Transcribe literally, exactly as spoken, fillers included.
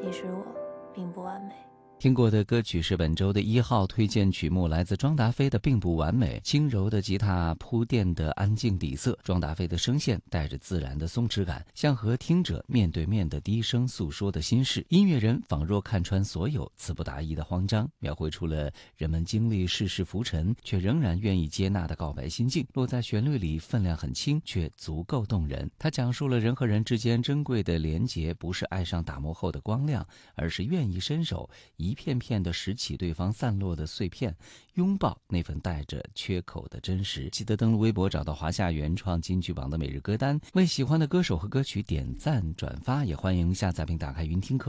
其实我并不完美。 听过的歌曲是本周的一号推荐曲目，来自庄达菲的《并不完美》。轻柔的吉他铺垫的安静底色，庄达菲的声线带着自然的松弛感，像和听者面对面的低声诉说的心事。音乐人仿若看穿所有词不达意的慌张，描绘出了人们经历世事浮沉却仍然愿意接纳的告白心境。落在旋律里分量很轻，却足够动人。他讲述了人和人之间珍贵的连结，不是爱上打磨后的光亮，而是愿意伸手一片片地拾起对方散落的碎片，拥抱那份带着缺口的真实。记得登录微博找到华夏原创金曲榜的每日歌单，为喜欢的歌手和歌曲点赞转发，也欢迎下载并打开云听课